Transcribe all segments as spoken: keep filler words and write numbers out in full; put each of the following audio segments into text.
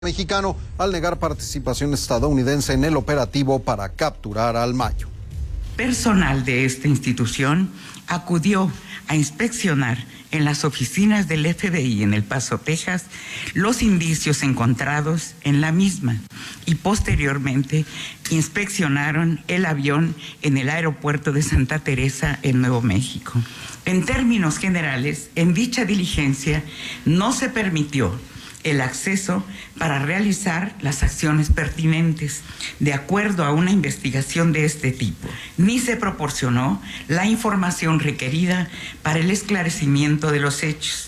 Mexicano al negar participación estadounidense en el operativo para capturar al Mayo. Personal de esta institución acudió a inspeccionar en las oficinas del F B I en El Paso, Texas, los indicios encontrados en la misma y posteriormente inspeccionaron el avión en el aeropuerto de Santa Teresa en Nuevo México. En términos generales, en dicha diligencia no se permitió el acceso para realizar las acciones pertinentes de acuerdo a una investigación de este tipo, ni se proporcionó la información requerida para el esclarecimiento de los hechos.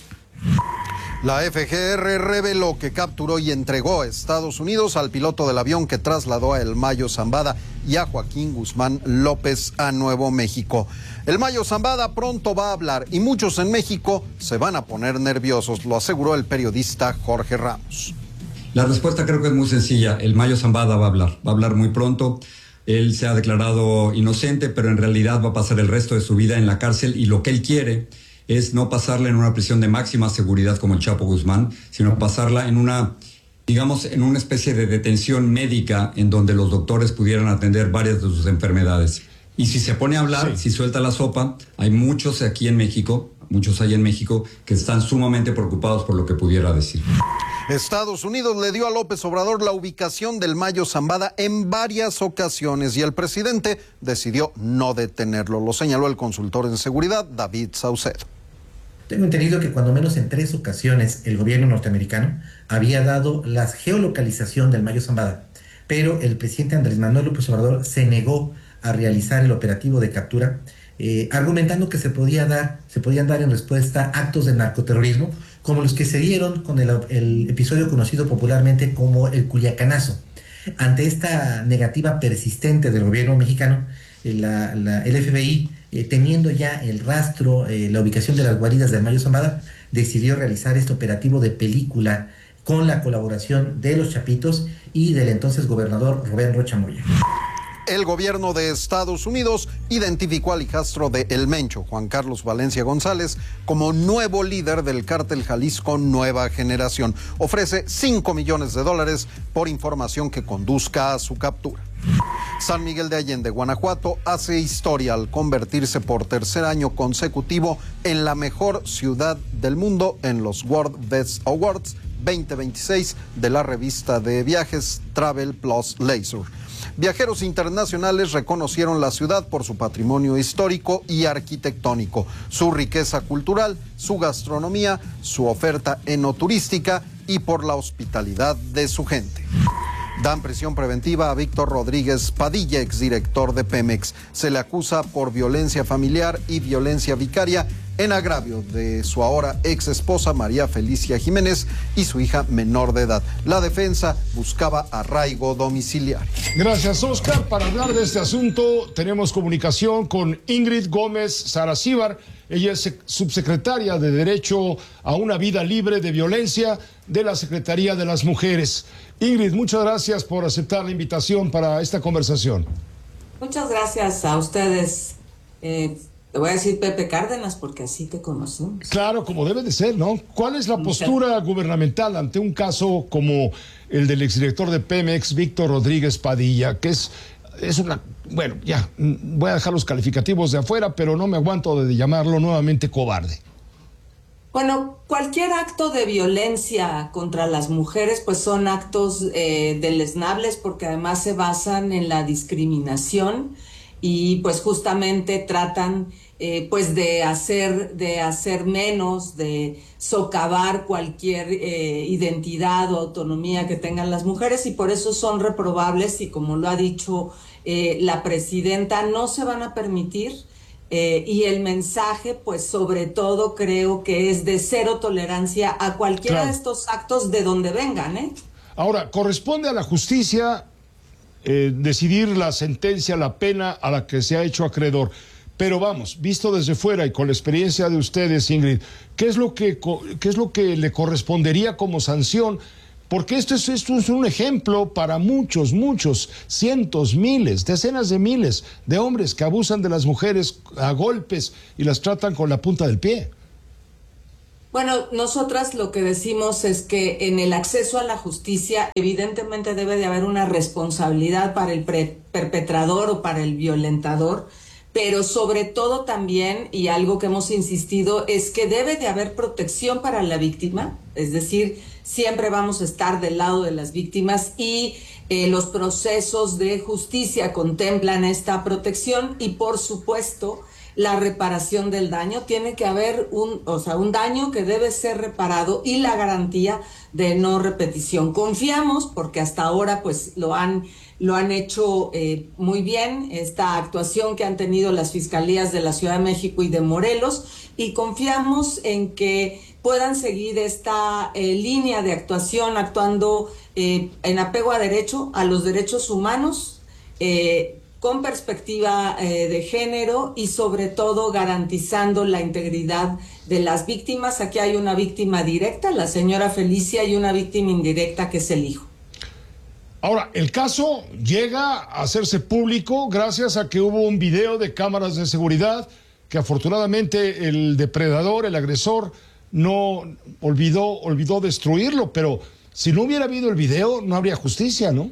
La F G R reveló que capturó y entregó a Estados Unidos al piloto del avión que trasladó a El Mayo Zambada y a Joaquín Guzmán López a Nuevo México. El Mayo Zambada pronto va a hablar y muchos en México se van a poner nerviosos, lo aseguró el periodista Jorge Ramos. La respuesta creo que es muy sencilla. El Mayo Zambada va a hablar, va a hablar muy pronto. Él se ha declarado inocente, pero en realidad va a pasar el resto de su vida en la cárcel y lo que él quiere es no pasarla en una prisión de máxima seguridad como el Chapo Guzmán, sino pasarla en una, digamos, en una especie de detención médica en donde los doctores pudieran atender varias de sus enfermedades. Y si se pone a hablar, sí. si suelta la sopa, hay muchos aquí en México, muchos hay en México que están sumamente preocupados por lo que pudiera decir. Estados Unidos le dio a López Obrador la ubicación del Mayo Zambada en varias ocasiones y el presidente decidió no detenerlo. Lo señaló el consultor en seguridad, David Saucedo. Tengo entendido que cuando menos en tres ocasiones el gobierno norteamericano había dado la geolocalización del Mayo Zambada, pero el presidente Andrés Manuel López Obrador se negó a realizar el operativo de captura, eh, argumentando que se podía dar, se podían dar en respuesta a actos de narcoterrorismo, como los que se dieron con el, el episodio conocido popularmente como el Culiacanazo. Ante esta negativa persistente del gobierno mexicano, eh, la, la, el F B I, eh, teniendo ya el rastro, eh, la ubicación de las guaridas del Mayo Zambada, decidió realizar este operativo de película con la colaboración de los Chapitos y del entonces gobernador Rubén Rocha Moya. El gobierno de Estados Unidos identificó al hijastro de El Mencho, Juan Carlos Valencia González, como nuevo líder del cártel Jalisco Nueva Generación. Ofrece cinco millones de dólares por información que conduzca a su captura. San Miguel de Allende, Guanajuato, hace historia al convertirse por tercer año consecutivo en la mejor ciudad del mundo en los World Best Awards veinte veintiséis de la revista de viajes Travel Plus Leisure. Viajeros internacionales reconocieron la ciudad por su patrimonio histórico y arquitectónico, su riqueza cultural, su gastronomía, su oferta enoturística y por la hospitalidad de su gente. Dan prisión preventiva a Víctor Rodríguez Padilla, exdirector de Pemex. Se le acusa por violencia familiar y violencia vicaria en agravio de su ahora ex esposa María Felicia Jiménez y su hija menor de edad. La defensa buscaba arraigo domiciliario. Gracias, Oscar. Para hablar de este asunto tenemos comunicación con Ingrid Gómez Saracíbar. Ella es subsecretaria de Derecho a una Vida Libre de Violencia de la Secretaría de las Mujeres. Ingrid, muchas gracias por aceptar la invitación para esta conversación. Muchas gracias a ustedes. Eh, te voy a decir Pepe Cárdenas porque así te conocemos. Claro, como debe de ser, ¿no? ¿Cuál es la postura gubernamental ante un caso como el del exdirector de Pemex, Víctor Rodríguez Padilla, que es, es una... Bueno, ya, voy a dejar los calificativos de afuera, pero no me aguanto de llamarlo nuevamente cobarde? Bueno, cualquier acto de violencia contra las mujeres pues son actos eh, deleznables porque además se basan en la discriminación y pues justamente tratan eh, pues de hacer, de hacer menos, de socavar cualquier eh, identidad o autonomía que tengan las mujeres y por eso son reprobables y como lo ha dicho eh, la presidenta, no se van a permitir. Eh, y el mensaje, pues sobre todo creo que es de cero tolerancia a cualquiera claro. de estos actos de donde vengan, ¿eh? Ahora, corresponde a la justicia eh, decidir la sentencia, la pena a la que se ha hecho acreedor. Pero vamos, visto desde fuera y con la experiencia de ustedes, Ingrid, ¿qué es lo que, qué es lo que le correspondería como sanción? Porque esto es, esto es un ejemplo para muchos, muchos, cientos, miles, decenas de miles de hombres que abusan de las mujeres a golpes y las tratan con la punta del pie. Bueno, nosotras lo que decimos es que en el acceso a la justicia evidentemente debe de haber una responsabilidad para el pre- perpetrador o para el violentador, pero sobre todo también, y algo que hemos insistido, es que debe de haber protección para la víctima, es decir, siempre vamos a estar del lado de las víctimas y eh, los procesos de justicia contemplan esta protección y por supuesto la reparación del daño. Tiene que haber un, o sea, un daño que debe ser reparado y la garantía de no repetición. Confiamos, porque hasta ahora pues lo han, lo han hecho eh, muy bien, esta actuación que han tenido las fiscalías de la Ciudad de México y de Morelos, y confiamos en que puedan seguir esta eh, línea de actuación, actuando eh, en apego a derecho, a los derechos humanos, eh, con perspectiva eh, de género y sobre todo garantizando la integridad de las víctimas. Aquí hay una víctima directa, la señora Felicia, y una víctima indirecta que es el hijo. Ahora, el caso llega a hacerse público gracias a que hubo un video de cámaras de seguridad que afortunadamente el depredador, el agresor, no olvidó, olvidó destruirlo, pero si no hubiera habido el video no habría justicia, ¿no?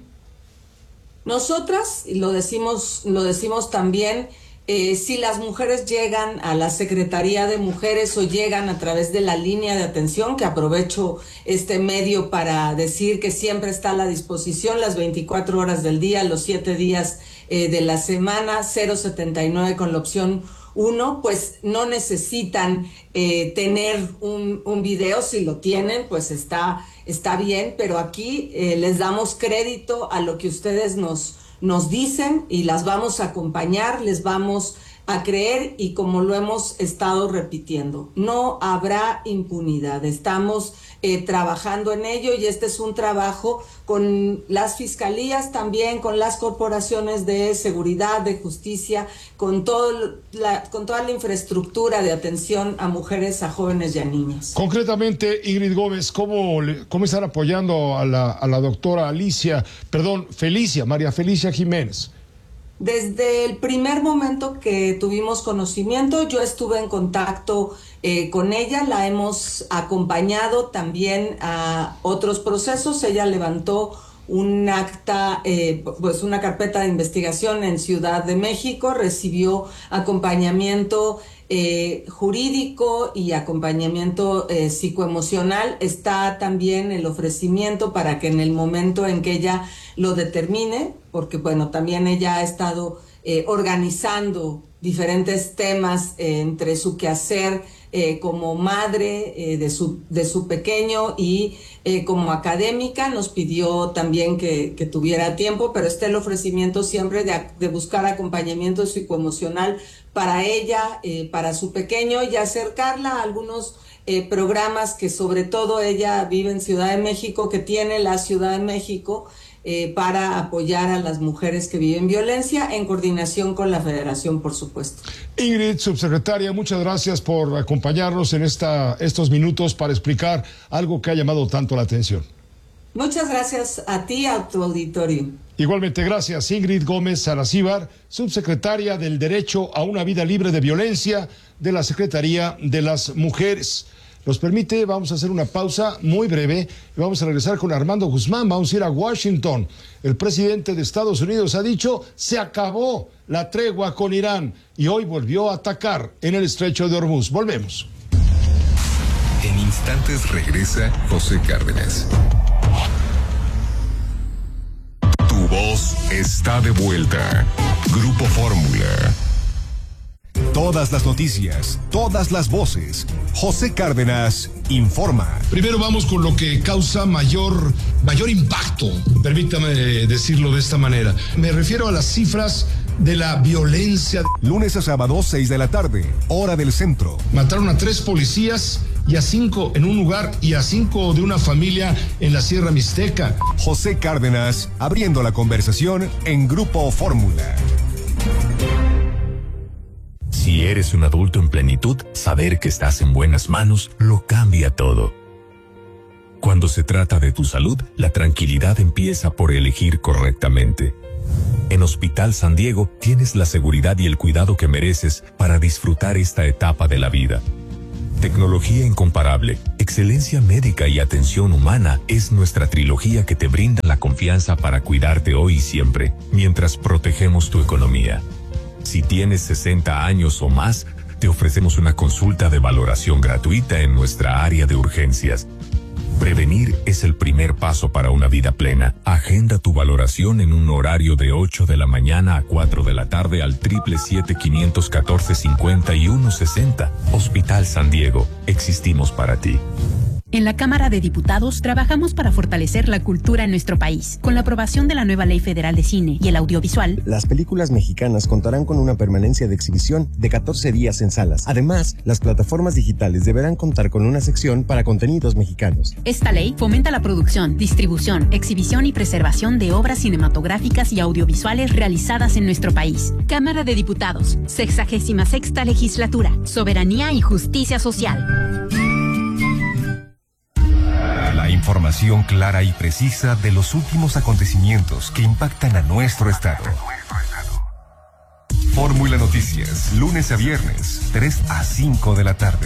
Nosotras, y lo decimos, lo decimos también, eh, si las mujeres llegan a la Secretaría de Mujeres o llegan a través de la línea de atención, que aprovecho este medio para decir que siempre está a la disposición las veinticuatro horas del día, los siete días eh, de la semana, cero setenta y nueve con la opción uno, pues no necesitan eh, tener un, un video. Si lo tienen, pues está, está bien, pero aquí eh, les damos crédito a lo que ustedes nos, nos dicen y las vamos a acompañar, les vamos a creer, y como lo hemos estado repitiendo, no habrá impunidad. Estamos eh, trabajando en ello, y este es un trabajo con las fiscalías, también con las corporaciones de seguridad, de justicia, con, todo la, con toda la infraestructura de atención a mujeres, a jóvenes y a niñas. Concretamente, Ingrid Gómez, ¿cómo, cómo están apoyando a la, a la doctora Alicia, perdón, Felicia, María Felicia Jiménez? Desde el primer momento que tuvimos conocimiento, yo estuve en contacto eh, con ella, la hemos acompañado también a otros procesos. Ella levantó un acta, eh, pues una carpeta de investigación en Ciudad de México, recibió acompañamiento eh, jurídico y acompañamiento eh, psicoemocional. Está también el ofrecimiento para que en el momento en que ella lo determine, porque bueno, también ella ha estado eh, organizando diferentes temas eh, entre su quehacer eh, como madre eh, de, su, de su pequeño y eh, como académica. Nos pidió también que, que tuviera tiempo, pero está el ofrecimiento siempre de, de buscar acompañamiento psicoemocional para ella, eh, para su pequeño, y acercarla a algunos eh, programas que sobre todo ella vive en Ciudad de México, que tiene la Ciudad de México, Eh, para apoyar a las mujeres que viven violencia, en coordinación con la Federación, por supuesto. Ingrid, subsecretaria, muchas gracias por acompañarnos en esta, estos minutos para explicar algo que ha llamado tanto la atención. Muchas gracias a ti, a tu auditorio. Igualmente, gracias, Ingrid Gómez Saracíbar, subsecretaria del Derecho a una Vida Libre de Violencia de la Secretaría de las Mujeres. Nos permite, vamos a hacer una pausa muy breve y vamos a regresar con Armando Guzmán. Vamos a ir a Washington. El presidente de Estados Unidos ha dicho, se acabó la tregua con Irán, y hoy volvió a atacar en el estrecho de Hormuz. Volvemos. En instantes regresa José Cárdenas. Tu voz está de vuelta. Grupo Fórmula. Todas las noticias, todas las voces. José Cárdenas informa. Primero vamos con lo que causa mayor, mayor impacto, permítame decirlo de esta manera. Me refiero a las cifras de la violencia. Lunes a sábado, seis de la tarde, hora del centro. Mataron a tres policías y a cinco en un lugar y a cinco de una familia en la Sierra Mixteca. José Cárdenas abriendo la conversación en Grupo Fórmula. Si eres un adulto en plenitud, saber que estás en buenas manos lo cambia todo. Cuando se trata de tu salud, la tranquilidad empieza por elegir correctamente. En Hospital San Diego tienes la seguridad y el cuidado que mereces para disfrutar esta etapa de la vida. Tecnología incomparable, excelencia médica y atención humana es nuestra trilogía que te brinda la confianza para cuidarte hoy y siempre, mientras protegemos tu economía. Si tienes sesenta años o más, te ofrecemos una consulta de valoración gratuita en nuestra área de urgencias. Prevenir es el primer paso para una vida plena. Agenda tu valoración en un horario de ocho de la mañana a cuatro de la tarde al siete siete siete, cinco uno cuatro, cinco uno seis cero. Hospital San Diego. Existimos para ti. En la Cámara de Diputados trabajamos para fortalecer la cultura en nuestro país. Con la aprobación de la nueva Ley Federal de Cine y el Audiovisual, las películas mexicanas contarán con una permanencia de exhibición de catorce días en salas. Además, las plataformas digitales deberán contar con una sección para contenidos mexicanos. Esta ley fomenta la producción, distribución, exhibición y preservación de obras cinematográficas y audiovisuales realizadas en nuestro país. Cámara de Diputados, sexagésima sexta legislatura, soberanía y justicia social. La información clara y precisa de los últimos acontecimientos que impactan a nuestro estado. Fórmula Noticias, lunes a viernes, tres a cinco de la tarde.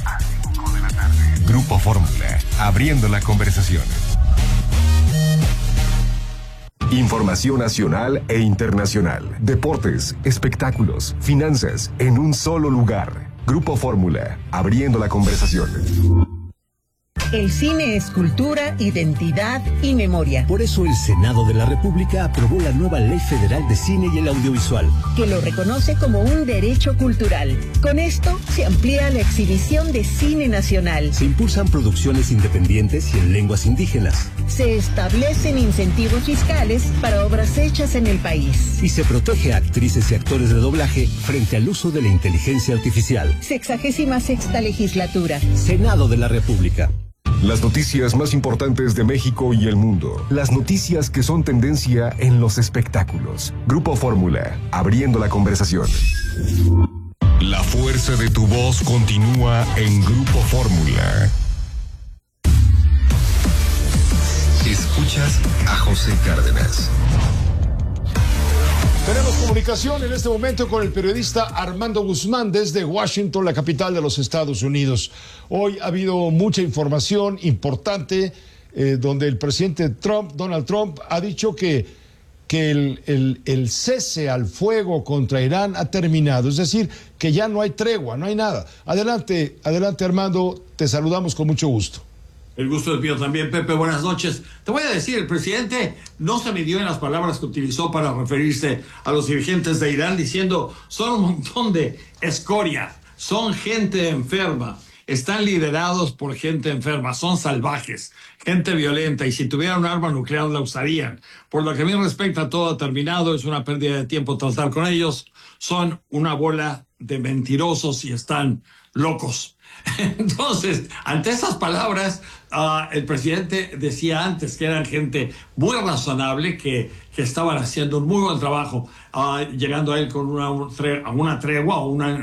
Grupo Fórmula, abriendo la conversación. Información nacional e internacional, deportes, espectáculos, finanzas, en un solo lugar. Grupo Fórmula, abriendo la conversación. El cine es cultura, identidad y memoria. Por eso el Senado de la República aprobó la nueva Ley Federal de Cine y el Audiovisual, que lo reconoce como un derecho cultural. Con esto se amplía la exhibición de cine nacional. Se impulsan producciones independientes y en lenguas indígenas. Se establecen incentivos fiscales para obras hechas en el país. Y se protege a actrices y actores de doblaje frente al uso de la inteligencia artificial. Sexagésima sexta legislatura. Senado de la República. Las noticias más importantes de México y el mundo. Las noticias que son tendencia en los espectáculos. Grupo Fórmula, abriendo la conversación. La fuerza de tu voz continúa en Grupo Fórmula. Escuchas a José Cárdenas. Tenemos comunicación en este momento con el periodista Armando Guzmán desde Washington, la capital de los Estados Unidos. Hoy ha habido mucha información importante eh, donde el presidente Trump, Donald Trump, ha dicho que, que el, el, el cese al fuego contra Irán ha terminado. Es decir, que ya no hay tregua, no hay nada. Adelante, adelante Armando, te saludamos con mucho gusto. El gusto es mío también, Pepe. Buenas noches. Te voy a decir, el presidente no se midió en las palabras que utilizó para referirse a los dirigentes de Irán, diciendo, son un montón de escoria, son gente enferma, están liderados por gente enferma, son salvajes, gente violenta, y si tuvieran un arma nuclear la usarían. Por lo que a mí respecta, todo ha terminado, es una pérdida de tiempo tratar con ellos, son una bola de mentirosos y están locos. Entonces, ante esas palabras, uh, el presidente decía antes que eran gente muy razonable, que, que estaban haciendo un muy buen trabajo, uh, llegando a él con una, a una tregua o una,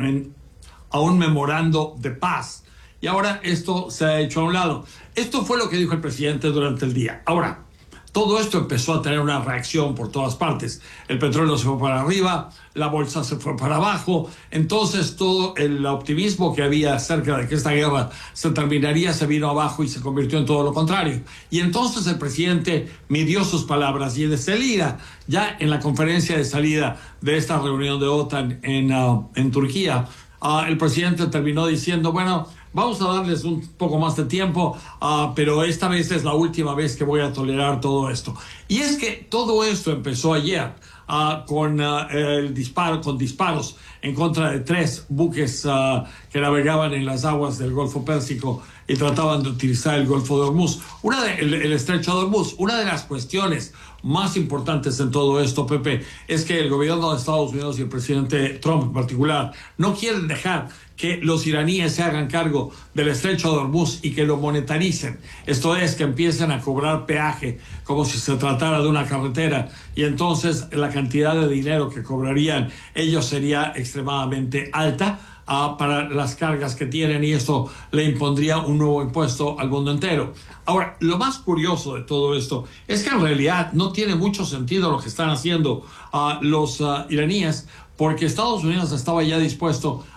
a un memorando de paz. Y ahora esto se ha hecho a un lado. Esto fue lo que dijo el presidente durante el día. Ahora, todo esto empezó a tener una reacción por todas partes. El petróleo se fue para arriba, la bolsa se fue para abajo. Entonces todo el optimismo que había acerca de que esta guerra se terminaría se vino abajo y se convirtió en todo lo contrario. Y entonces el presidente midió sus palabras y de salida, ya en la conferencia de salida de esta reunión de OTAN en, uh, en Turquía, uh, el presidente terminó diciendo, bueno, vamos a darles un poco más de tiempo, uh, pero esta vez es la última vez que voy a tolerar todo esto. Y es que todo esto empezó ayer uh, con uh, el disparo, con disparos en contra de tres buques uh, que navegaban en las aguas del Golfo Pérsico y trataban de utilizar el Golfo de Hormuz, una de, el, el estrecho de Hormuz. Una de las cuestiones más importantes en todo esto, Pepe, es que el gobierno de Estados Unidos y el presidente Trump en particular no quieren dejar que los iraníes se hagan cargo del estrecho de Hormuz y que lo monetaricen. Esto es, que empiecen a cobrar peaje como si se tratara de una carretera, y entonces la cantidad de dinero que cobrarían ellos sería extremadamente alta uh, para las cargas que tienen, y esto le impondría un nuevo impuesto al mundo entero. Ahora, lo más curioso de todo esto es que en realidad no tiene mucho sentido lo que están haciendo uh, los uh, iraníes, porque Estados Unidos estaba ya dispuesto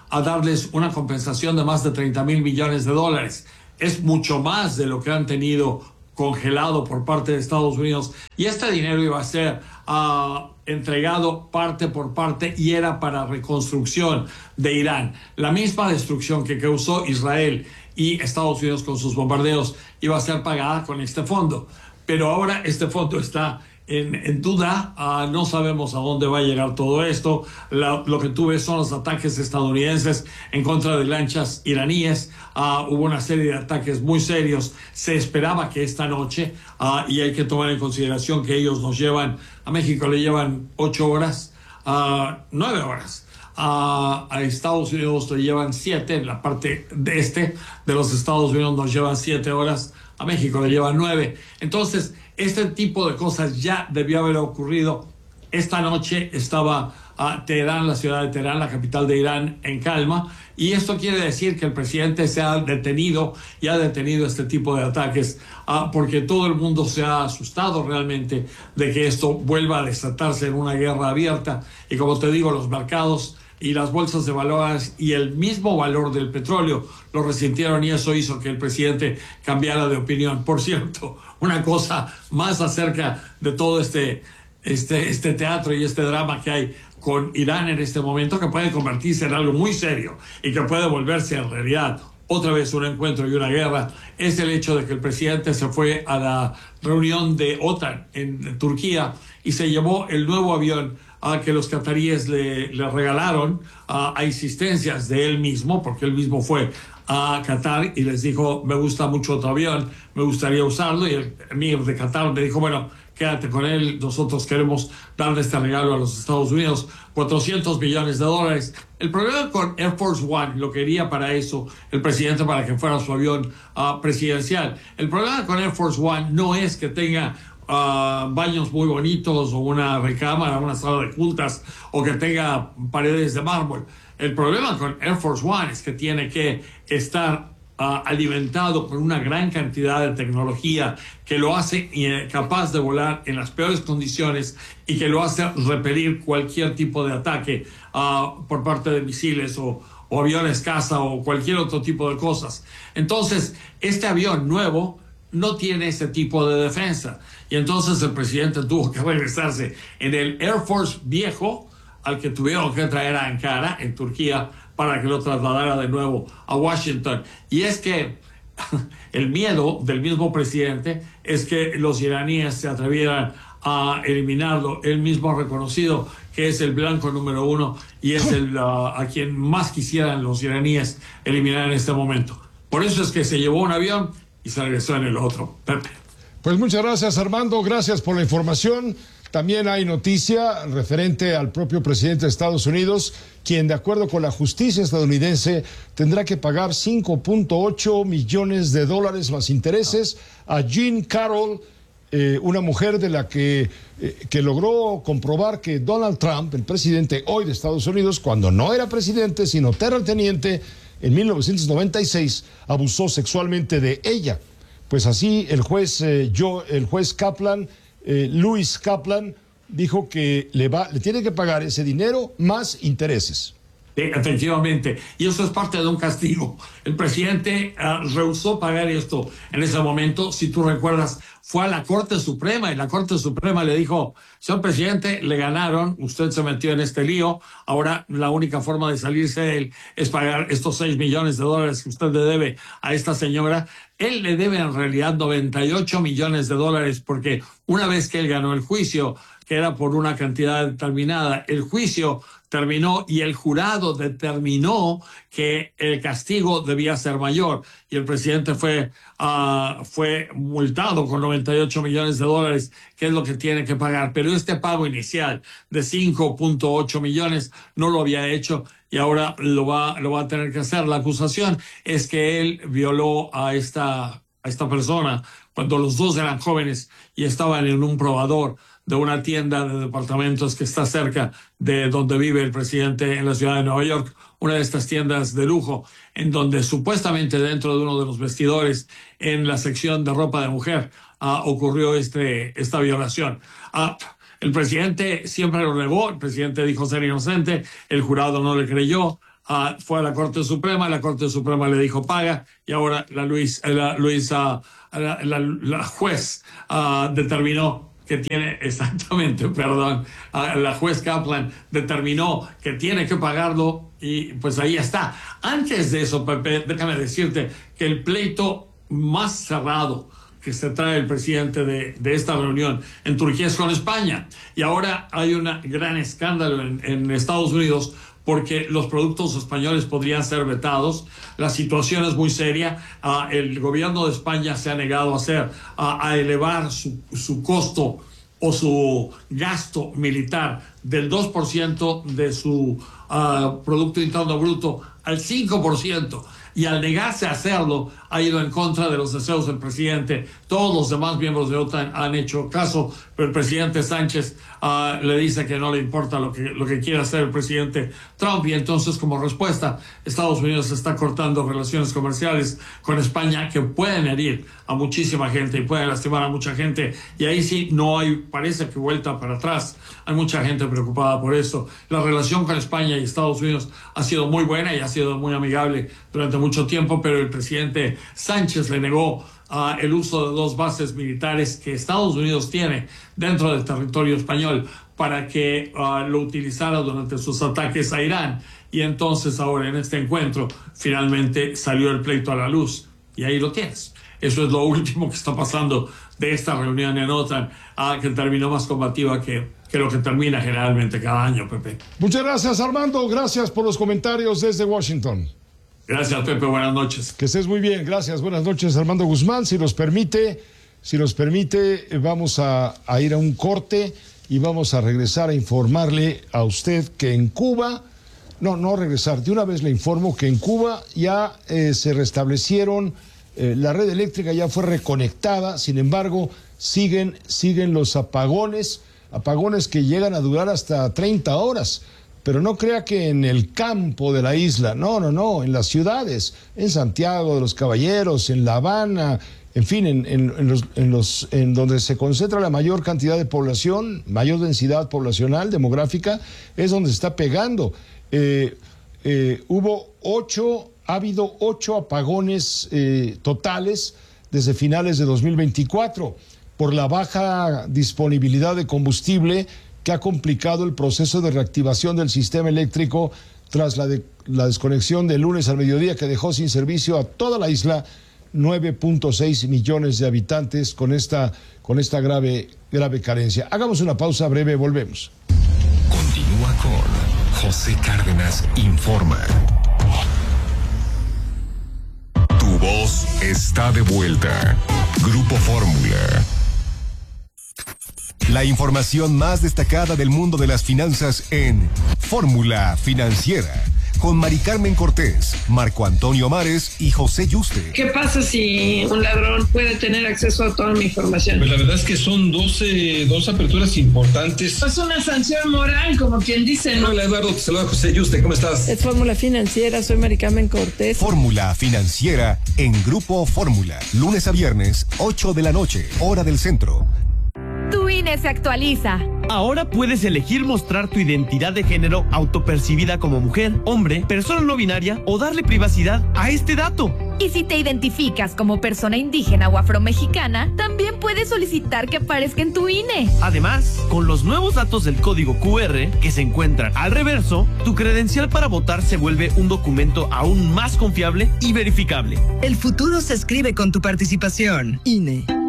a darles una compensación de más de treinta mil millones de dólares. Es mucho más de lo que han tenido congelado por parte de Estados Unidos, y este dinero iba a ser uh, entregado parte por parte y era para reconstrucción de Irán. La misma destrucción que causó Israel y Estados Unidos con sus bombardeos iba a ser pagada con este fondo, pero ahora este fondo está en, en duda. Uh, no sabemos a dónde va a llegar todo esto. La, lo que tú ves son los ataques estadounidenses en contra de lanchas iraníes. Uh, hubo una serie de ataques muy serios. Se esperaba que esta noche, uh, y hay que tomar en consideración que ellos nos llevan, a México le llevan ocho horas, uh, nueve horas. Uh, a Estados Unidos le llevan siete, en la parte de este de los Estados Unidos nos llevan siete horas, a México le llevan nueve. Entonces, este tipo de cosas ya debió haber ocurrido. Esta noche estaba uh, Teherán, la ciudad de Teherán, la capital de Irán, en calma, y esto quiere decir que el presidente se ha detenido y ha detenido este tipo de ataques, uh, porque todo el mundo se ha asustado realmente de que esto vuelva a desatarse en una guerra abierta. Y como te digo, los mercados y las bolsas de valores y el mismo valor del petróleo lo resintieron, y eso hizo que el presidente cambiara de opinión. Por cierto, una cosa más acerca de todo este, este, este teatro y este drama que hay con Irán en este momento, que puede convertirse en algo muy serio y que puede volverse en realidad otra vez un encuentro y una guerra, es el hecho de que el presidente se fue a la reunión de OTAN en Turquía y se llevó el nuevo avión a que los cataríes le, le regalaron uh, a insistencias de él mismo, porque él mismo fue a Qatar y les dijo: me gusta mucho tu avión, me gustaría usarlo, y el emir de Qatar me dijo: bueno, quédate con él, nosotros queremos darle este regalo a los Estados Unidos, cuatrocientos millones de dólares. El problema con Air Force One, lo quería para eso el presidente, para que fuera su avión uh, presidencial. El problema con Air Force One no es que tenga Uh, baños muy bonitos o una recámara, una sala de juntas, o que tenga paredes de mármol. El problema con Air Force One es que tiene que estar uh, alimentado con una gran cantidad de tecnología que lo hace eh, capaz de volar en las peores condiciones y que lo hace repelir cualquier tipo de ataque uh, por parte de misiles o, o aviones caza o cualquier otro tipo de cosas. Entonces, este avión nuevo no tiene ese tipo de defensa. Y entonces el presidente tuvo que regresarse en el Air Force viejo, al que tuvieron que traer a Ankara, en Turquía, para que lo trasladara de nuevo a Washington. Y es que el miedo del mismo presidente es que los iraníes se atrevieran a eliminarlo. Él mismo ha reconocido que es el blanco número uno y es el uh, a quien más quisieran los iraníes eliminar en este momento. Por eso es que se llevó un avión y se regresó en el otro. Pepe. Pues muchas gracias, Armando, gracias por la información. También hay noticia referente al propio presidente de Estados Unidos, quien, de acuerdo con la justicia estadounidense, tendrá que pagar cinco punto ocho millones de dólares más intereses a Jean Carroll, eh, una mujer de la que, eh, que logró comprobar que Donald Trump, el presidente hoy de Estados Unidos, cuando no era presidente, sino terrateniente, en mil novecientos noventa y seis, abusó sexualmente de ella. Pues así el juez, eh, yo, el juez Kaplan, eh, Luis Kaplan, dijo que le, va, le tiene que pagar ese dinero más intereses. Sí, efectivamente, y eso es parte de un castigo. El presidente uh, rehusó pagar esto en ese momento. Si tú recuerdas, fue a la Corte Suprema y la Corte Suprema le dijo: señor presidente, le ganaron, usted se metió en este lío, ahora la única forma de salirse de él es pagar estos seis millones de dólares que usted le debe a esta señora. Él le debe en realidad noventa y ocho millones de dólares, porque una vez que él ganó el juicio, que era por una cantidad determinada, el juicio terminó y el jurado determinó que el castigo debía ser mayor, y el presidente fue, uh, fue multado con noventa y ocho millones de dólares, que es lo que tiene que pagar. Pero este pago inicial de cinco punto ocho millones no lo había hecho y ahora lo va, lo va a tener que hacer. La acusación es que él violó a esta, a esta persona cuando los dos eran jóvenes y estaban en un probador de una tienda de departamentos que está cerca de donde vive el presidente en la ciudad de Nueva York, una de estas tiendas de lujo, en donde supuestamente dentro de uno de los vestidores, en la sección de ropa de mujer, uh, ocurrió este, esta violación. Uh, el presidente siempre lo negó, el presidente dijo ser inocente, el jurado no le creyó, uh, fue a la Corte Suprema, la Corte Suprema le dijo paga, y ahora la, Luis, la, Luisa, la, la, la juez uh, determinó que tiene, exactamente, perdón, uh, la juez Kaplan determinó que tiene que pagarlo, y pues ahí está. Antes de eso, Pepe, déjame decirte que el pleito más cerrado que se trae el presidente de, de esta reunión en Turquía es con España. Y ahora hay un gran escándalo en, en Estados Unidos porque los productos españoles podrían ser vetados. La situación es muy seria. Uh, el gobierno de España se ha negado a hacer, uh, a elevar su, su costo o su gasto militar del dos por ciento de su uh, Producto Interno Bruto al cinco por ciento. Y al negarse a hacerlo, ha ido en contra de los deseos del presidente. Todos los demás miembros de OTAN han hecho caso, pero el presidente Sánchez uh, le dice que no le importa lo que, lo que quiera hacer el presidente Trump, y entonces, como respuesta, Estados Unidos está cortando relaciones comerciales con España que pueden herir a muchísima gente y pueden lastimar a mucha gente, y ahí sí no hay, parece que vuelta para atrás. Hay mucha gente preocupada por eso. La relación con España y Estados Unidos ha sido muy buena y ha sido muy amigable durante mucho tiempo, pero el presidente Sánchez le negó uh, el uso de dos bases militares que Estados Unidos tiene dentro del territorio español para que uh, lo utilizara durante sus ataques a Irán. Y entonces ahora en este encuentro finalmente salió el pleito a la luz, y ahí lo tienes. Eso es lo último que está pasando de esta reunión en OTAN, uh, que terminó más combativa que, que lo que termina generalmente cada año, Pepe. Muchas gracias, Armando. Gracias por los comentarios desde Washington. Gracias, Pepe. Buenas noches. Que estés muy bien. Gracias. Buenas noches, Armando Guzmán. Si nos permite, si nos permite, vamos a, a ir a un corte y vamos a regresar a informarle a usted que en Cuba, no, no regresar, de una vez le informo que en Cuba ya eh, se restablecieron, eh, la red eléctrica ya fue reconectada, sin embargo, siguen, siguen los apagones, apagones que llegan a durar hasta treinta horas. Pero no crea que en el campo de la isla, no, no, no, en las ciudades, en Santiago de los Caballeros, en La Habana, en fin, en, en, en, los, en, los, en donde se concentra la mayor cantidad de población, mayor densidad poblacional, demográfica, es donde se está pegando. Eh, eh, hubo ocho, ha habido ocho apagones eh, totales desde finales de dos mil veinticuatro por la baja disponibilidad de combustible que ha complicado el proceso de reactivación del sistema eléctrico tras la, de, la desconexión del lunes al mediodía que dejó sin servicio a toda la isla, nueve punto seis millones de habitantes con esta, con esta grave, grave carencia. Hagamos una pausa breve, volvemos. Continúa con José Cárdenas Informa. Tu voz está de vuelta. Grupo Fórmula. La información más destacada del mundo de las finanzas en Fórmula Financiera, con Mari Carmen Cortés, Marco Antonio Mares y José Yuste. ¿Qué pasa si un ladrón puede tener acceso a toda mi información? Pues la verdad es que son doce, dos aperturas importantes. Es una sanción moral, como quien dice, ¿no? Hola Eduardo, te saluda José Yuste, ¿cómo estás? Es Fórmula Financiera, soy Mari Carmen Cortés. Fórmula Financiera en Grupo Fórmula, lunes a viernes, ocho de la noche, hora del centro. Tu I N E se actualiza. Ahora puedes elegir mostrar tu identidad de género autopercibida como mujer, hombre, persona no binaria o darle privacidad a este dato. Y si te identificas como persona indígena o afromexicana, también puedes solicitar que aparezca en tu I N E. Además, con los nuevos datos del código Q R que se encuentran al reverso, tu credencial para votar se vuelve un documento aún más confiable y verificable. El futuro se escribe con tu participación. I N E.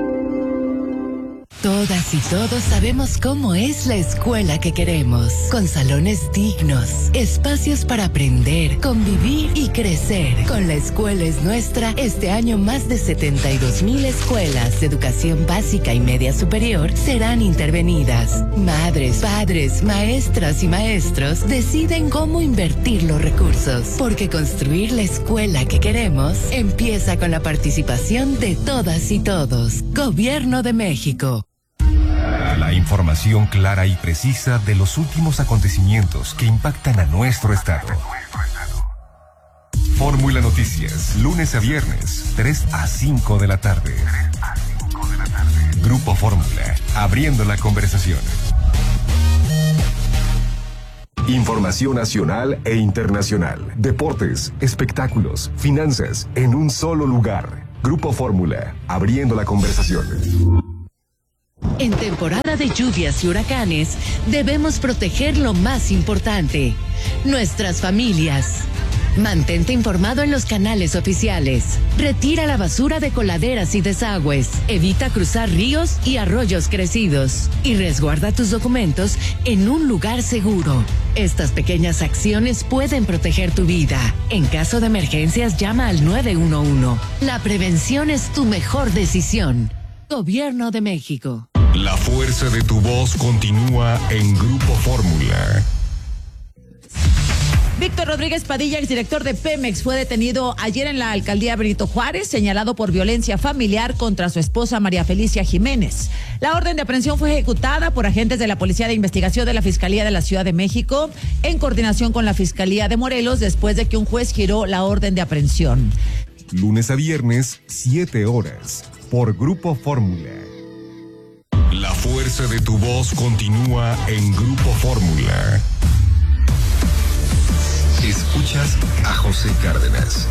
Todas y todos sabemos cómo es la escuela que queremos, con salones dignos, espacios para aprender, convivir y crecer. Con La Escuela es Nuestra, este año más de setenta y dos mil escuelas de educación básica y media superior serán intervenidas. Madres, padres, maestras y maestros deciden cómo invertir los recursos, porque construir la escuela que queremos empieza con la participación de todas y todos. Gobierno de México. La información clara y precisa de los últimos acontecimientos que impactan a nuestro estado. Fórmula Noticias, lunes a viernes, tres a cinco de la tarde. Grupo Fórmula, abriendo la conversación. Información nacional e internacional, deportes, espectáculos, finanzas, en un solo lugar. Grupo Fórmula, abriendo la conversación. En temporada de lluvias y huracanes, debemos proteger lo más importante, nuestras familias. Mantente informado en los canales oficiales. Retira la basura de coladeras y desagües. Evita cruzar ríos y arroyos crecidos. Y resguarda tus documentos en un lugar seguro. Estas pequeñas acciones pueden proteger tu vida. En caso de emergencias, llama al nueve uno uno. La prevención es tu mejor decisión. Gobierno de México. La fuerza de tu voz continúa en Grupo Fórmula. Víctor Rodríguez Padilla, exdirector de Pemex, fue detenido ayer en la alcaldía Benito Juárez, señalado por violencia familiar contra su esposa María Felicia Jiménez. La orden de aprehensión fue ejecutada por agentes de la Policía de Investigación de la Fiscalía de la Ciudad de México, en coordinación con la Fiscalía de Morelos, después de que un juez giró la orden de aprehensión. Lunes a viernes, siete horas, por Grupo Fórmula. La fuerza de tu voz continúa en Grupo Fórmula. Escuchas a José Cárdenas.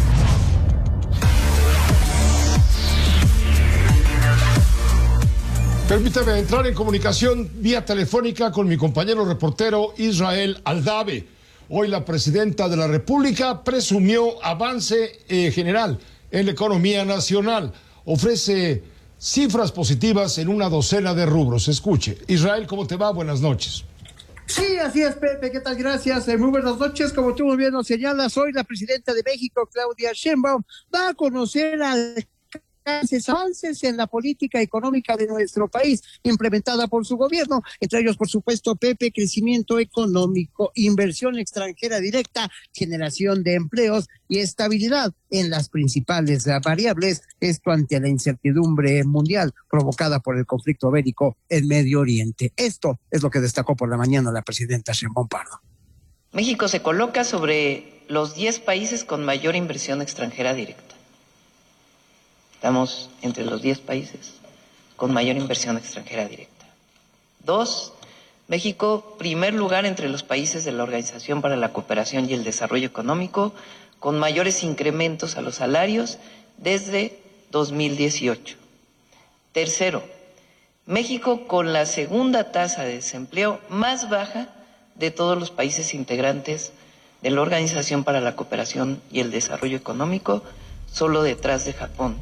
Permítame entrar en comunicación vía telefónica con mi compañero reportero Israel Aldave. Hoy la presidenta de la República presumió avance eh, general en la economía nacional. Ofrece cifras positivas en una docena de rubros. Escuche. Israel, ¿cómo te va? Buenas noches. Sí, así es, Pepe. ¿Qué tal? Gracias. Eh, muy buenas noches. Como tú muy bien nos señalas, hoy la presidenta de México, Claudia Sheinbaum, va a conocer al avances en la política económica de nuestro país, implementada por su gobierno, entre ellos, por supuesto, Pepe, crecimiento económico, inversión extranjera directa, generación de empleos y estabilidad en las principales variables, esto ante la incertidumbre mundial provocada por el conflicto bélico en Medio Oriente. Esto es lo que destacó por la mañana la presidenta Sheinbaum Pardo. México se coloca sobre los diez países con mayor inversión extranjera directa. Estamos entre los diez países con mayor inversión extranjera directa. Dos, México, primer lugar entre los países de la Organización para la Cooperación y el Desarrollo Económico, con mayores incrementos a los salarios desde dos mil dieciocho. Tercero, México con la segunda tasa de desempleo más baja de todos los países integrantes de la Organización para la Cooperación y el Desarrollo Económico, solo detrás de Japón.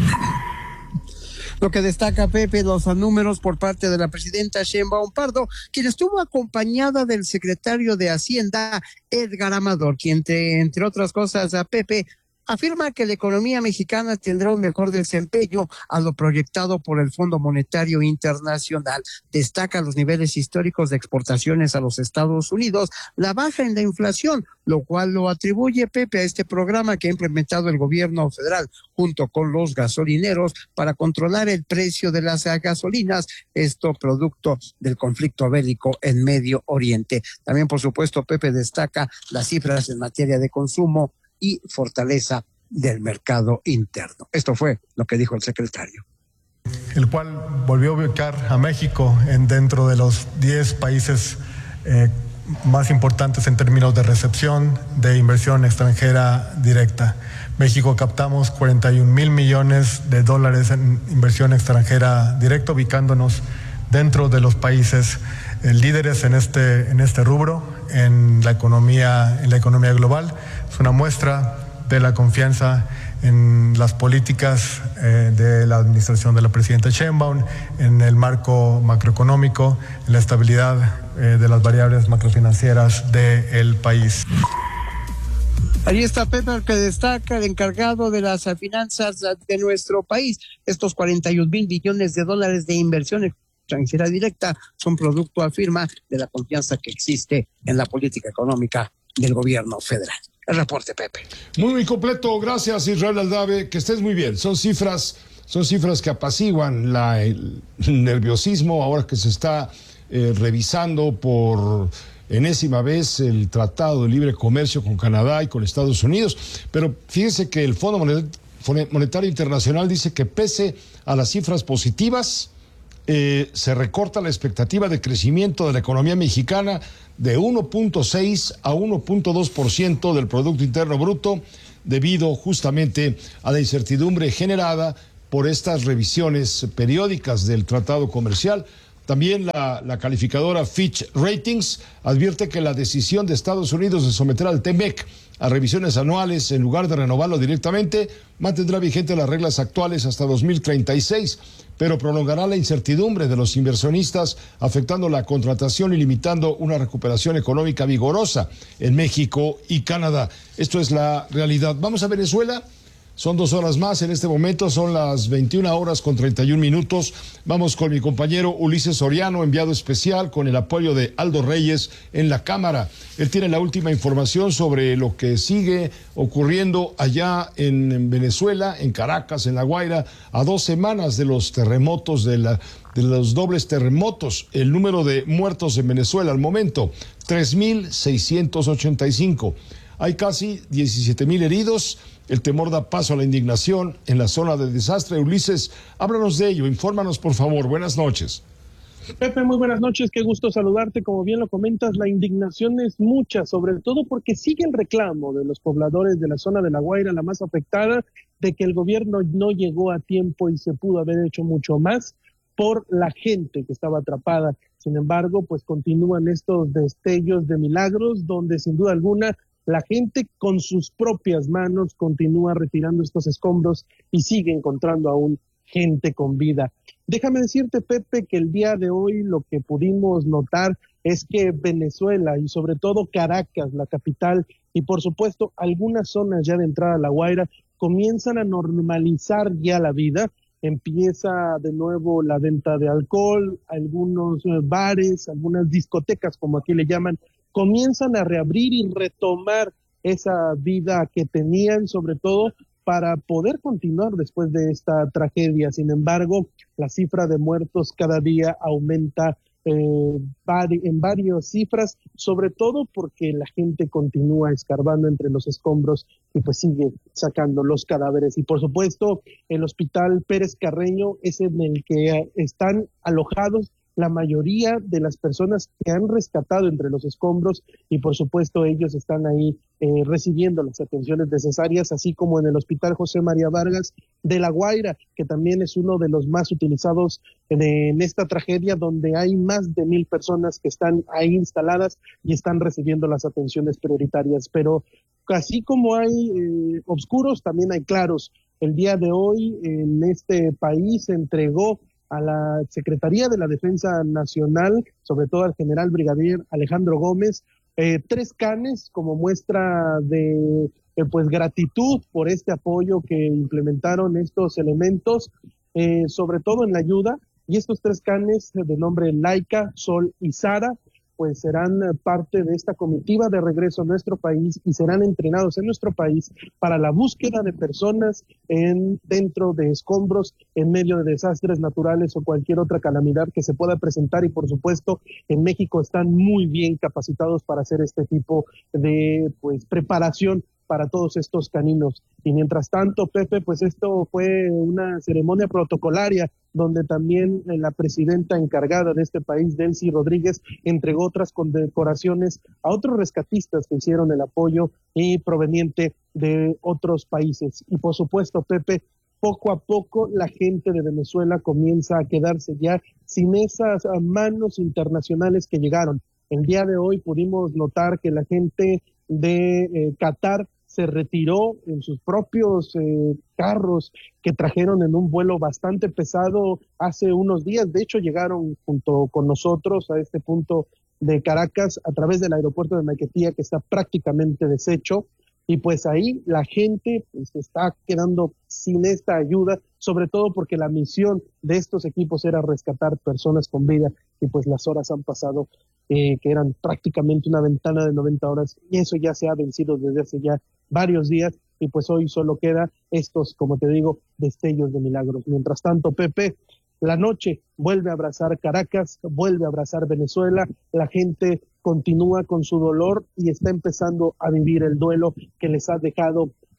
Lo que destaca, Pepe, los números por parte de la presidenta Sheinbaum Pardo, quien estuvo acompañada del secretario de Hacienda, Edgar Amador, quien, entre, entre otras cosas, a Pepe, afirma que la economía mexicana tendrá un mejor desempeño a lo proyectado por el Fondo Monetario Internacional. Destaca los niveles históricos de exportaciones a los Estados Unidos, la baja en la inflación, lo cual lo atribuye, Pepe, a este programa que ha implementado el gobierno federal junto con los gasolineros para controlar el precio de las gasolinas, esto producto del conflicto bélico en Medio Oriente. También, por supuesto, Pepe destaca las cifras en materia de consumo y fortaleza del mercado interno. Esto fue lo que dijo el secretario. El cual volvió a ubicar a México en dentro de los diez países eh, más importantes en términos de recepción de inversión extranjera directa. México captamos cuarenta y un mil millones de dólares en inversión extranjera directa, ubicándonos dentro de los países eh, líderes en este, en este rubro, en la economía, en la economía global. Es una muestra de la confianza en las políticas eh, de la administración de la presidenta Sheinbaum, en el marco macroeconómico, en la estabilidad eh, de las variables macrofinancieras del país. Ahí está Pepe, que destaca el encargado de las finanzas de nuestro país. Estos cuarenta y un mil millones de dólares de inversión extranjera directa son producto, afirma, de la confianza que existe en la política económica del gobierno federal. El reporte, Pepe. Muy, muy completo. Gracias, Israel Aldave. Que estés muy bien. Son cifras, son cifras que apaciguan la, el nerviosismo ahora que se está eh, revisando por enésima vez el Tratado de Libre Comercio con Canadá y con Estados Unidos. Pero fíjese que el Fondo Monetario Internacional dice que pese a las cifras positivas, eh, se recorta la expectativa de crecimiento de la economía mexicana de uno punto seis a uno punto dos por ciento del Producto Interno Bruto, debido justamente a la incertidumbre generada por estas revisiones periódicas del tratado comercial. También la, la calificadora Fitch Ratings advierte que la decisión de Estados Unidos de someter al T M E C a revisiones anuales en lugar de renovarlo directamente mantendrá vigentes las reglas actuales hasta dos mil treinta y seis, pero prolongará la incertidumbre de los inversionistas, afectando la contratación y limitando una recuperación económica vigorosa en México y Canadá. Esto es la realidad. Vamos a Venezuela. Son dos horas más en este momento, son las veintiuna horas con treinta y un minutos. Vamos con mi compañero Ulises Soriano, enviado especial, con el apoyo de Aldo Reyes en la Cámara. Él tiene la última información sobre lo que sigue ocurriendo allá en, en Venezuela, en Caracas, en La Guaira, a dos semanas de los terremotos, de, la, de los dobles terremotos. El número de muertos en Venezuela al momento, tres mil seiscientos ochenta y cinco. Hay casi diecisiete mil heridos. El temor da paso a la indignación en la zona de desastre. Ulises, háblanos de ello, infórmanos por favor. Buenas noches. Pepe, muy buenas noches, qué gusto saludarte. Como bien lo comentas, la indignación es mucha, sobre todo porque sigue el reclamo de los pobladores de la zona de La Guaira, la más afectada, de que el gobierno no llegó a tiempo y se pudo haber hecho mucho más por la gente que estaba atrapada. Sin embargo, pues continúan estos destellos de milagros, donde sin duda alguna la gente con sus propias manos continúa retirando estos escombros y sigue encontrando aún gente con vida. Déjame decirte, Pepe, que el día de hoy lo que pudimos notar es que Venezuela y sobre todo Caracas, la capital, y por supuesto algunas zonas ya de entrada a La Guaira, comienzan a normalizar ya la vida. Empieza de nuevo la venta de alcohol, algunos bares, algunas discotecas, como aquí le llaman, comienzan a reabrir y retomar esa vida que tenían, sobre todo para poder continuar después de esta tragedia. Sin embargo, la cifra de muertos cada día aumenta eh, en varias cifras, sobre todo porque la gente continúa escarbando entre los escombros y pues sigue sacando los cadáveres. Y por supuesto, el Hospital Pérez Carreño es en el que están alojados la mayoría de las personas que han rescatado entre los escombros, y por supuesto ellos están ahí eh, recibiendo las atenciones necesarias, así como en el Hospital José María Vargas de La Guaira, que también es uno de los más utilizados en, en esta tragedia, donde hay más de mil personas que están ahí instaladas y están recibiendo las atenciones prioritarias. Pero así como hay eh, oscuros, también hay claros. El día de hoy en este país se entregó a la Secretaría de la Defensa Nacional, sobre todo al general brigadier Alejandro Gómez, eh, tres canes como muestra de eh, pues gratitud por este apoyo que implementaron estos elementos, eh, sobre todo en la ayuda. Y estos tres canes de nombre Laika, Sol y Sara, pues serán parte de esta comitiva de regreso a nuestro país y serán entrenados en nuestro país para la búsqueda de personas en, dentro de escombros, en medio de desastres naturales o cualquier otra calamidad que se pueda presentar. Y por supuesto, en México están muy bien capacitados para hacer este tipo de pues preparación para todos estos caninos. Y mientras tanto, Pepe, pues esto fue una ceremonia protocolaria donde también la presidenta encargada de este país, Delcy Rodríguez, entregó otras condecoraciones a otros rescatistas que hicieron el apoyo y proveniente de otros países. Y por supuesto, Pepe, poco a poco la gente de Venezuela comienza a quedarse ya sin esas manos internacionales que llegaron. El día de hoy pudimos notar que la gente de eh, Qatar se retiró en sus propios eh, carros que trajeron en un vuelo bastante pesado hace unos días. De hecho, llegaron junto con nosotros a este punto de Caracas a través del aeropuerto de Maiquetía, que está prácticamente deshecho. Y pues ahí la gente pues, está quedando sin esta ayuda, sobre todo porque la misión de estos equipos era rescatar personas con vida, y pues las horas han pasado, eh, que eran prácticamente una ventana de noventa horas, y eso ya se ha vencido desde hace ya varios días, y pues hoy solo queda estos, como te digo, destellos de milagros. Mientras tanto, Pepe, la noche vuelve a abrazar Caracas, vuelve a abrazar Venezuela, la gente continúa con su dolor y está empezando a vivir el duelo que les ha dejado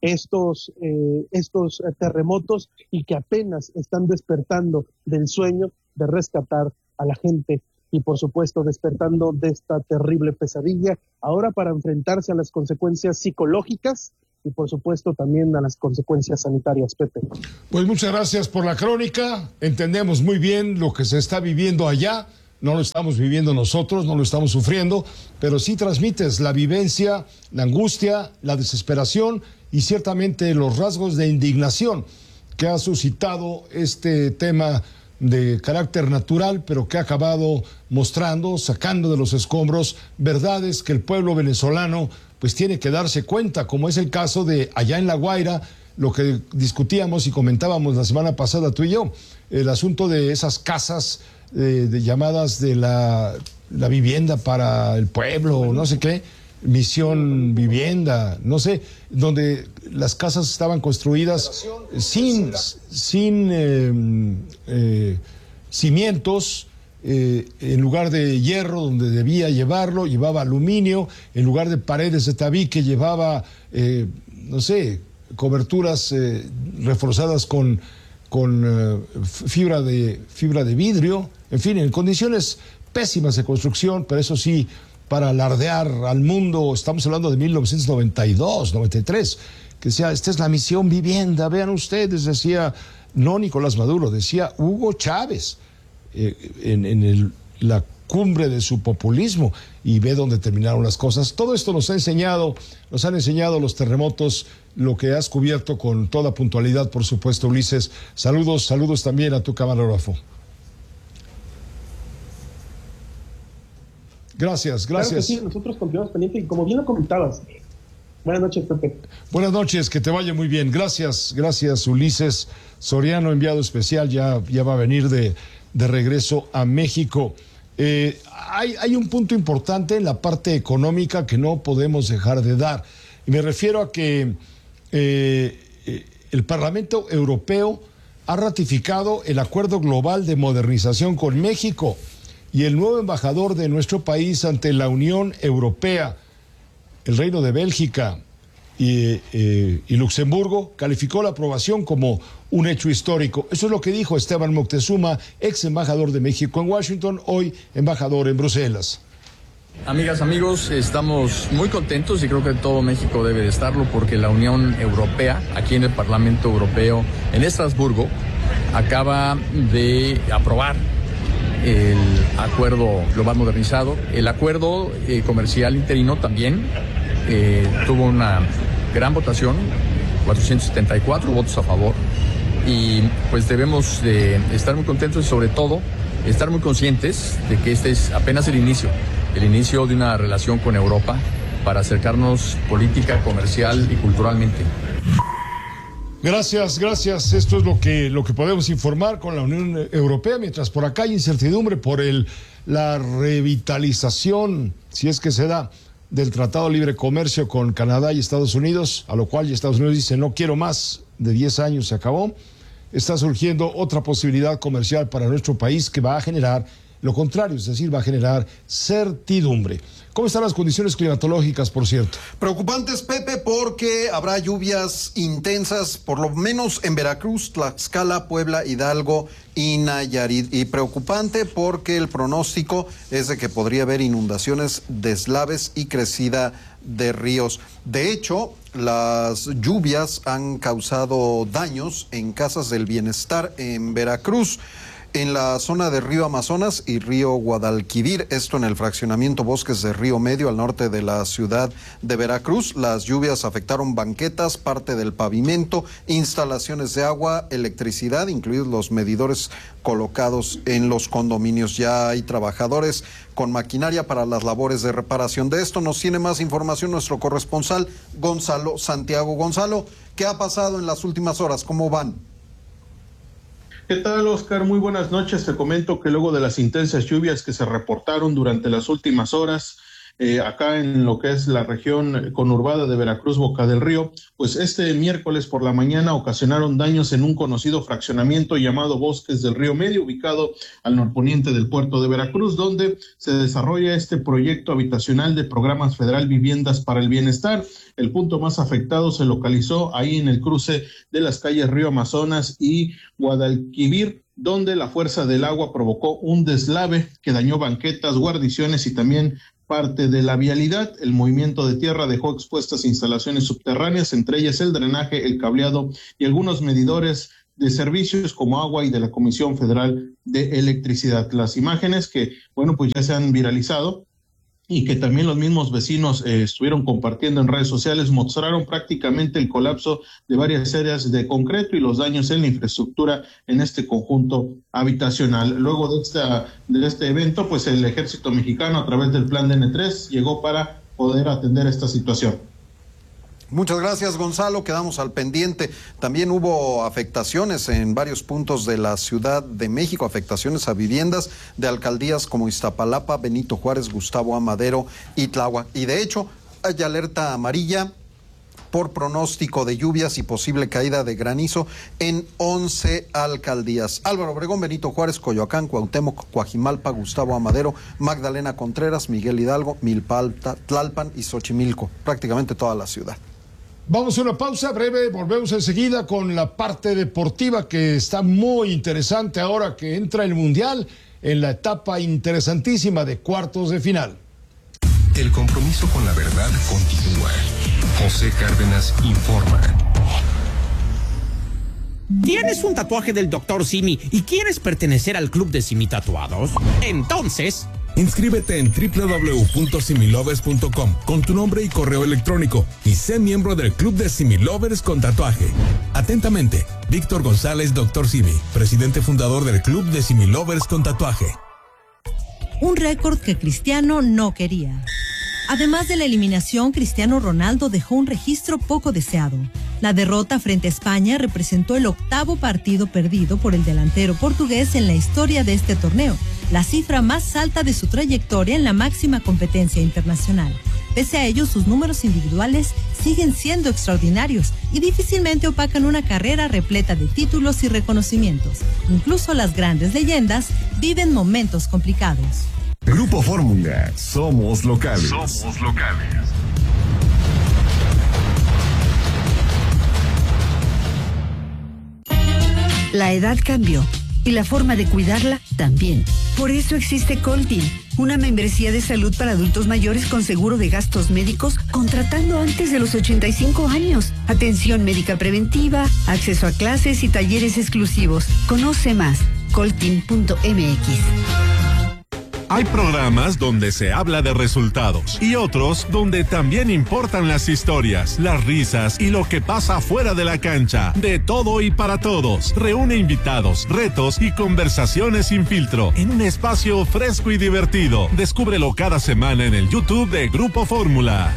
estos, eh, estos terremotos y que apenas están despertando del sueño de rescatar a la gente y por supuesto despertando de esta terrible pesadilla, ahora para enfrentarse a las consecuencias psicológicas y por supuesto también a las consecuencias sanitarias, Pepe. Pues muchas gracias por la crónica, entendemos muy bien lo que se está viviendo allá, no lo estamos viviendo nosotros, no lo estamos sufriendo, pero sí transmites la vivencia, la angustia, la desesperación y ciertamente los rasgos de indignación que ha suscitado este tema de carácter natural, pero que ha acabado mostrando, sacando de los escombros verdades que el pueblo venezolano pues tiene que darse cuenta, como es el caso de allá en La Guaira, lo que discutíamos y comentábamos la semana pasada tú y yo, el asunto de esas casas eh, de llamadas de la, la vivienda para el pueblo, no sé qué, misión vivienda, no sé, donde las casas estaban construidas sin, sin eh, eh, cimientos, eh, en lugar de hierro donde debía llevarlo, llevaba aluminio, en lugar de paredes de tabique llevaba, eh, no sé, coberturas eh, reforzadas con, con eh, fibra de, fibra de vidrio, en fin, en condiciones pésimas de construcción, pero eso sí, para alardear al mundo, estamos hablando de mil novecientos noventa y dos, noventa y tres, que decía, esta es la misión vivienda, vean ustedes, decía, no Nicolás Maduro, decía Hugo Chávez, eh, en, en el, la cumbre de su populismo, y ve dónde terminaron las cosas. Todo esto nos ha enseñado, nos han enseñado los terremotos, lo que has cubierto con toda puntualidad, por supuesto, Ulises. Saludos, saludos también a tu camarógrafo. Gracias, gracias. Claro que sí, nosotros continuamos pendientes y como bien lo comentabas. Buenas noches, Pepe. Buenas noches, que te vaya muy bien. Gracias, gracias, Ulises Soriano, enviado especial, ya, ya va a venir de, de regreso a México. Eh, hay, hay un punto importante en la parte económica que no podemos dejar de dar. Y me refiero a que eh, el Parlamento Europeo ha ratificado el Acuerdo Global de Modernización con México. Y el nuevo embajador de nuestro país ante la Unión Europea, el Reino de Bélgica y, eh, y Luxemburgo, calificó la aprobación como un hecho histórico. Eso es lo que dijo Esteban Moctezuma, ex embajador de México en Washington, hoy embajador en Bruselas. Amigas, amigos, estamos muy contentos y creo que todo México debe de estarlo porque la Unión Europea, aquí en el Parlamento Europeo, en Estrasburgo, acaba de aprobar el acuerdo global modernizado. El acuerdo eh, comercial interino también eh, tuvo una gran votación, cuatrocientos setenta y cuatro votos a favor, y pues debemos de estar muy contentos y sobre todo estar muy conscientes de que este es apenas el inicio, el inicio de una relación con Europa para acercarnos política, comercial y culturalmente. Gracias, gracias. Esto es lo que, lo que podemos informar con la Unión Europea, mientras por acá hay incertidumbre por el, la revitalización, si es que se da, del Tratado de Libre Comercio con Canadá y Estados Unidos, a lo cual ya Estados Unidos dice no quiero más, de diez años se acabó. Está surgiendo otra posibilidad comercial para nuestro país que va a generar lo contrario, es decir, va a generar certidumbre. ¿Cómo están las condiciones climatológicas, por cierto? Preocupantes, Pepe, porque habrá lluvias intensas, por lo menos en Veracruz, Tlaxcala, Puebla, Hidalgo y Nayarit. Y preocupante porque el pronóstico es de que podría haber inundaciones, deslaves y crecida de ríos. De hecho, las lluvias han causado daños en casas del bienestar en Veracruz, en la zona de Río Amazonas y Río Guadalquivir, esto en el fraccionamiento Bosques de Río Medio, al norte de la ciudad de Veracruz. Las lluvias afectaron banquetas, parte del pavimento, instalaciones de agua, electricidad, incluidos los medidores colocados en los condominios. Ya hay trabajadores con maquinaria para las labores de reparación. De esto nos tiene más información nuestro corresponsal Gonzalo Santiago. Gonzalo, ¿qué ha pasado en las últimas horas? ¿Cómo van? ¿Qué tal, Oscar? Muy buenas noches. Te comento que luego de las intensas lluvias que se reportaron durante las últimas horas eh, acá en lo que es la región conurbada de Veracruz, Boca del Río, pues este miércoles por la mañana ocasionaron daños en un conocido fraccionamiento llamado Bosques del Río Medio, ubicado al norponiente del puerto de Veracruz, donde se desarrolla este proyecto habitacional de Programas Federal Viviendas para el Bienestar. El punto más afectado se localizó ahí en el cruce de las calles Río Amazonas y Guadalquivir, donde la fuerza del agua provocó un deslave que dañó banquetas, guarniciones y también parte de la vialidad. El movimiento de tierra dejó expuestas instalaciones subterráneas, entre ellas el drenaje, el cableado y algunos medidores de servicios como agua y de la Comisión Federal de Electricidad. Las imágenes que, bueno, pues ya se han viralizado y que también los mismos vecinos eh, estuvieron compartiendo en redes sociales, mostraron prácticamente el colapso de varias áreas de concreto y los daños en la infraestructura en este conjunto habitacional. Luego de, esta, de este evento, pues el Ejército Mexicano, a través del Plan D N tres, llegó para poder atender esta situación. Muchas gracias, Gonzalo. Quedamos al pendiente. También hubo afectaciones en varios puntos de la Ciudad de México, afectaciones a viviendas de alcaldías como Iztapalapa, Benito Juárez, Gustavo Amadero y Tláhuac. Y de hecho, hay alerta amarilla por pronóstico de lluvias y posible caída de granizo en once alcaldías. Álvaro Obregón, Benito Juárez, Coyoacán, Cuauhtémoc, Coajimalpa, Gustavo Amadero, Magdalena Contreras, Miguel Hidalgo, Milpalta, Tlalpan y Xochimilco. Prácticamente toda la ciudad. Vamos a una pausa breve, volvemos enseguida con la parte deportiva que está muy interesante ahora que entra el Mundial en la etapa interesantísima de cuartos de final. El compromiso con la verdad continúa. José Cárdenas informa. ¿Tienes un tatuaje del doctor Simi y quieres pertenecer al club de Simi Tatuados? Entonces, inscríbete en doble u doble u doble u punto similovers punto com con tu nombre y correo electrónico y sé miembro del club de Similovers con tatuaje. Atentamente, Víctor González, doctor Simi, presidente fundador del club de Similovers con tatuaje. Un récord que Cristiano no quería. Además de la eliminación, Cristiano Ronaldo dejó un registro poco deseado. La derrota frente a España representó el octavo partido perdido por el delantero portugués en la historia de este torneo, la cifra más alta de su trayectoria en la máxima competencia internacional. Pese a ello, sus números individuales siguen siendo extraordinarios y difícilmente opacan una carrera repleta de títulos y reconocimientos. Incluso las grandes leyendas viven momentos complicados. Grupo Fórmula, somos locales. Somos locales. La edad cambió y la forma de cuidarla también. Por eso existe Coltin, una membresía de salud para adultos mayores con seguro de gastos médicos contratando antes de los ochenta y cinco años. Atención médica preventiva, acceso a clases y talleres exclusivos. Conoce más, coltin punto m x. Hay programas donde se habla de resultados y otros donde también importan las historias, las risas y lo que pasa fuera de la cancha. De todo y para todos. Reúne invitados, retos y conversaciones sin filtro en un espacio fresco y divertido. Descúbrelo cada semana en el YouTube de Grupo Fórmula.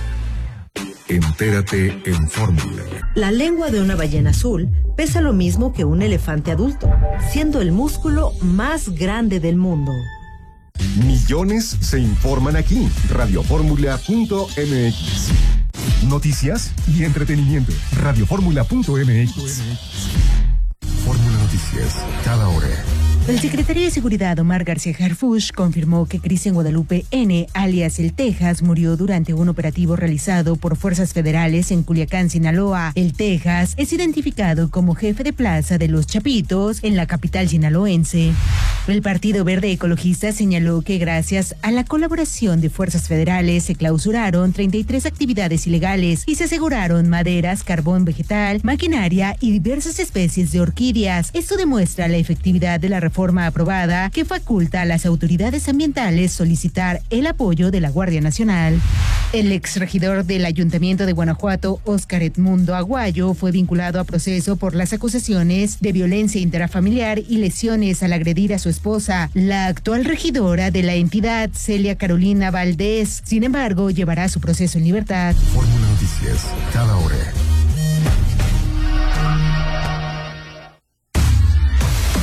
Entérate en Fórmula. La lengua de una ballena azul pesa lo mismo que un elefante adulto, siendo el músculo más grande del mundo. Millones se informan aquí. radio fórmula punto m x. Noticias y entretenimiento. radio fórmula punto m x. Fórmula Noticias, cada hora. El secretario de Seguridad, Omar García Harfuch, confirmó que Cristian Guadalupe N., alias El Texas, murió durante un operativo realizado por fuerzas federales en Culiacán, Sinaloa. El Texas es identificado como jefe de plaza de Los Chapitos en la capital sinaloense. El Partido Verde Ecologista señaló que gracias a la colaboración de fuerzas federales se clausuraron treinta y tres actividades ilegales y se aseguraron maderas, carbón vegetal, maquinaria y diversas especies de orquídeas. Esto demuestra la efectividad de la reforma Reforma aprobada que faculta a las autoridades ambientales solicitar el apoyo de la Guardia Nacional. El exregidor del Ayuntamiento de Guanajuato, Óscar Edmundo Aguayo, fue vinculado a proceso por las acusaciones de violencia intrafamiliar y lesiones al agredir a su esposa, la actual regidora de la entidad, Celia Carolina Valdés. Sin embargo, llevará su proceso en libertad. Fórmula Noticias, cada hora.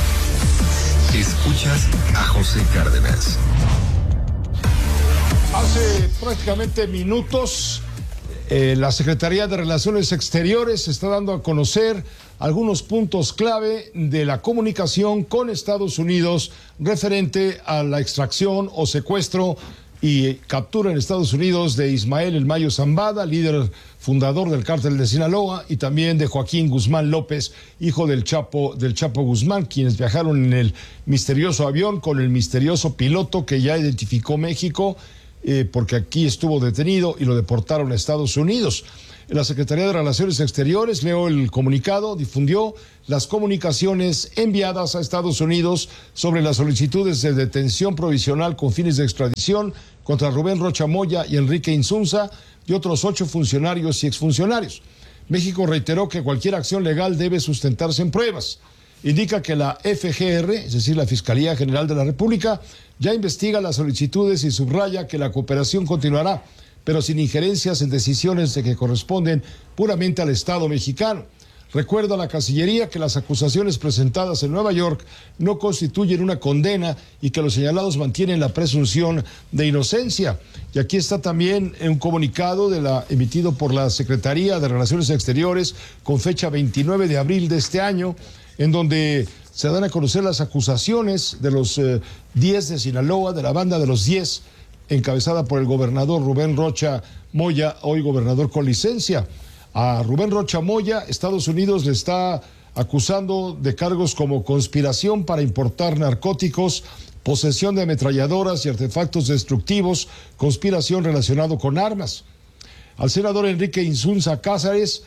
Escuchas a José Cárdenas. Hace prácticamente minutos, eh, la Secretaría de Relaciones Exteriores está dando a conocer algunos puntos clave de la comunicación con Estados Unidos referente a la extracción o secuestro y captura en Estados Unidos de Ismael El Mayo Zambada, líder fundador del cártel de Sinaloa, y también de Joaquín Guzmán López, hijo del Chapo, del Chapo Guzmán, quienes viajaron en el misterioso avión con el misterioso piloto que ya identificó México, eh, porque aquí estuvo detenido y lo deportaron a Estados Unidos. La Secretaría de Relaciones Exteriores, leo el comunicado, difundió las comunicaciones enviadas a Estados Unidos sobre las solicitudes de detención provisional con fines de extradición contra Rubén Rocha Moya y Enrique Insunza y otros ocho funcionarios y exfuncionarios. México reiteró que cualquier acción legal debe sustentarse en pruebas. Indica que la F G R, es decir, la Fiscalía General de la República, ya investiga las solicitudes y subraya que la cooperación continuará, pero sin injerencias en decisiones de que corresponden puramente al Estado mexicano. Recuerda a la Cancillería que las acusaciones presentadas en Nueva York no constituyen una condena y que los señalados mantienen la presunción de inocencia. Y aquí está también un comunicado de la, emitido por la Secretaría de Relaciones Exteriores con fecha veintinueve de abril de este año, en donde se dan a conocer las acusaciones de los eh, diez de Sinaloa, de la banda de los diez, encabezada por el gobernador Rubén Rocha Moya, hoy gobernador con licencia. A Rubén Rocha Moya, Estados Unidos le está acusando de cargos como conspiración para importar narcóticos, posesión de ametralladoras y artefactos destructivos, conspiración relacionado con armas. Al senador Enrique Insunza Cázares,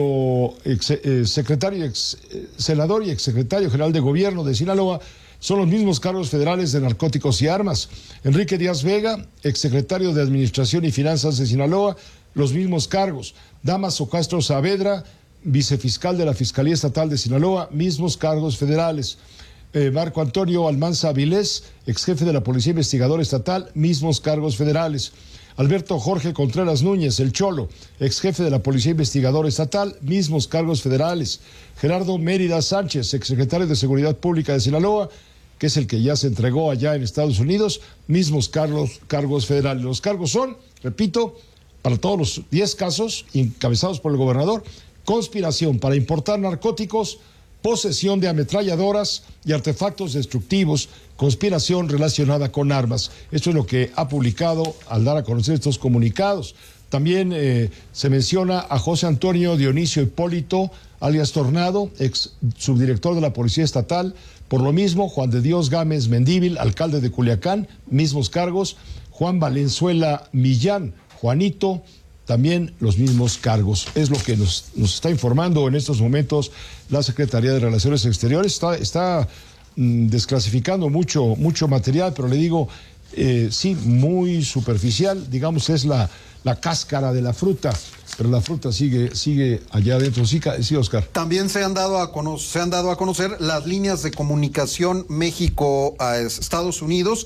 lo ex, eh, secretario, ex, eh, senador y exsecretario general de gobierno de Sinaloa, son los mismos cargos federales de narcóticos y armas. Enrique Díaz Vega, exsecretario de Administración y Finanzas de Sinaloa, los mismos cargos. Damaso Castro Saavedra, vicefiscal de la Fiscalía Estatal de Sinaloa, mismos cargos federales. Eh, Marco Antonio Almanza Avilés, exjefe de la Policía Investigadora Estatal, mismos cargos federales. Alberto Jorge Contreras Núñez, el Cholo, exjefe de la Policía Investigadora Estatal, mismos cargos federales. Gerardo Mérida Sánchez, exsecretario de Seguridad Pública de Sinaloa, que es el que ya se entregó allá en Estados Unidos, mismos cargos, cargos federales. Los cargos son, repito, para todos los diez casos encabezados por el gobernador: conspiración para importar narcóticos, posesión de ametralladoras y artefactos destructivos, conspiración relacionada con armas. Esto es lo que ha publicado al dar a conocer estos comunicados. También eh, se menciona a José Antonio Dionisio Hipólito, alias Tornado, ex subdirector de la Policía Estatal. Por lo mismo, Juan de Dios Gámez Mendíbil, alcalde de Culiacán, mismos cargos. Juan Valenzuela Millán, Juanito, también los mismos cargos. Es lo que nos, nos está informando en estos momentos la Secretaría de Relaciones Exteriores. Está, está mm, desclasificando mucho, mucho material, pero le digo, eh, sí, muy superficial. Digamos, es la, la cáscara de la fruta, pero la fruta sigue, sigue allá adentro. Sí, sí, Oscar. También se han dado a conocer, se han dado a conocer las líneas de comunicación México a Estados Unidos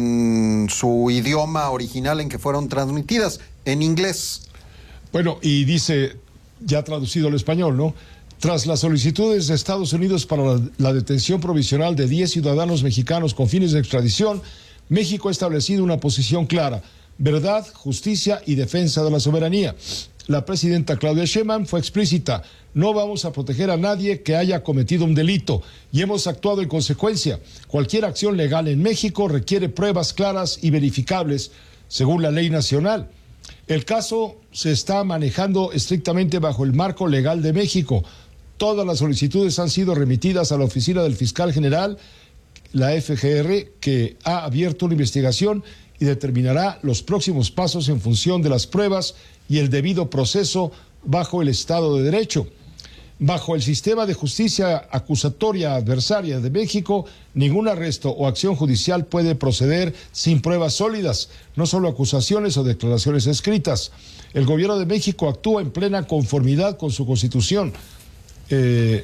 en su idioma original en que fueron transmitidas, en inglés. Bueno, y dice, ya traducido al español, ¿no? Tras las solicitudes de Estados Unidos para la, la detención provisional de diez ciudadanos mexicanos con fines de extradición, México ha establecido una posición clara: verdad, justicia y defensa de la soberanía. La presidenta Claudia Sheinbaum fue explícita: no vamos a proteger a nadie que haya cometido un delito, y hemos actuado en consecuencia. Cualquier acción legal en México requiere pruebas claras y verificables según la ley nacional. El caso se está manejando estrictamente bajo el marco legal de México. Todas las solicitudes han sido remitidas a la oficina del fiscal general, la F G R, que ha abierto una investigación y determinará los próximos pasos en función de las pruebas y el debido proceso bajo el Estado de Derecho. Bajo el sistema de justicia acusatoria adversaria de México, ningún arresto o acción judicial puede proceder sin pruebas sólidas, no solo acusaciones o declaraciones escritas. El gobierno de México actúa en plena conformidad con su Constitución. Eh,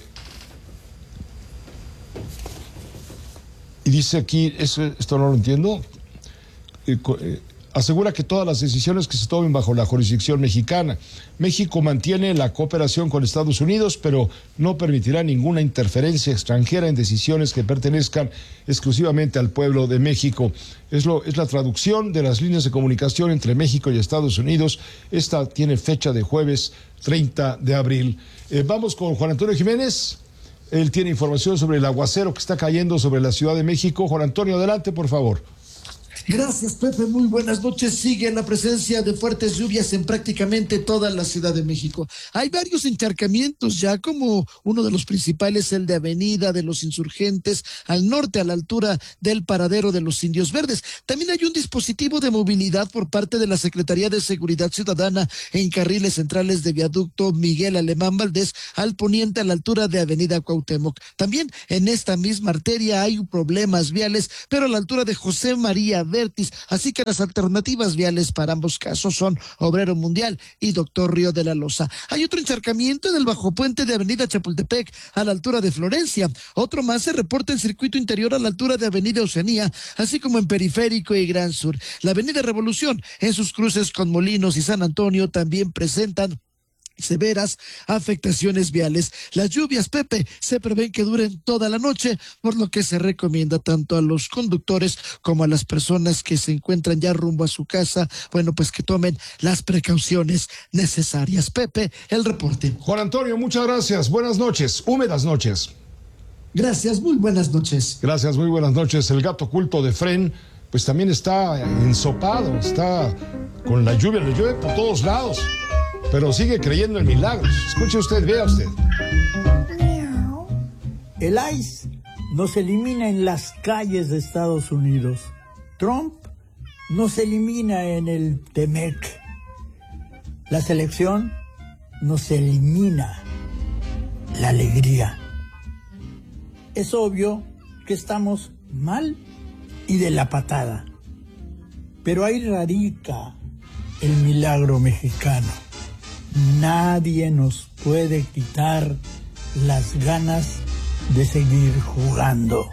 y dice aquí, eso, esto no lo entiendo, eh, eh, asegura que todas las decisiones que se tomen bajo la jurisdicción mexicana. México mantiene la cooperación con Estados Unidos, pero no permitirá ninguna interferencia extranjera en decisiones que pertenezcan exclusivamente al pueblo de México. Es, lo, es la traducción de las líneas de comunicación entre México y Estados Unidos. Esta tiene fecha de jueves treinta de abril. Eh, vamos con Juan Antonio Jiménez. Él tiene información sobre el aguacero que está cayendo sobre la Ciudad de México. Juan Antonio, adelante, por favor. Gracias, Pepe. Muy buenas noches. Sigue la presencia de fuertes lluvias en prácticamente toda la Ciudad de México. Hay varios encharcamientos ya, como uno de los principales, el de Avenida de los Insurgentes, al norte, a la altura del paradero de los Indios Verdes. También hay un dispositivo de movilidad por parte de la Secretaría de Seguridad Ciudadana en carriles centrales de viaducto Miguel Alemán Valdés, al poniente, a la altura de Avenida Cuauhtémoc. También en esta misma arteria hay problemas viales, pero a la altura de José María Vértiz, así que las alternativas viales para ambos casos son Obrero Mundial y Doctor Río de la Loza. Hay otro encharcamiento en el bajo puente de Avenida Chapultepec a la altura de Florencia. Otro más se reporta en circuito interior a la altura de Avenida Oceanía, así como en Periférico y Gran Sur. La Avenida Revolución en sus cruces con Molinos y San Antonio también presentan severas afectaciones viales. Las lluvias, Pepe, se prevén que duren toda la noche, por lo que se recomienda tanto a los conductores como a las personas que se encuentran ya rumbo a su casa, bueno, pues que tomen las precauciones necesarias. Pepe, el reporte. Juan Antonio, muchas gracias. Buenas noches, húmedas noches. Gracias, muy buenas noches. Gracias, muy buenas noches. El gato oculto de Fren, pues también está ensopado, está con la lluvia, le llueve por todos lados, pero sigue creyendo en milagros. Escuche usted, vea usted. El ICE nos elimina en las calles de Estados Unidos. Trump nos elimina en el Temec. La selección nos elimina la alegría. Es obvio que estamos mal y de la patada. Pero ahí radica el milagro mexicano. Nadie nos puede quitar las ganas de seguir jugando.